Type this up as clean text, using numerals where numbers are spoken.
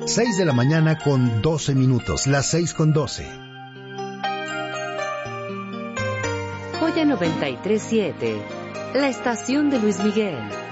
6 de la mañana con 12 minutos, las 6:12. Joya 93.7, la estación de Luis Miguel.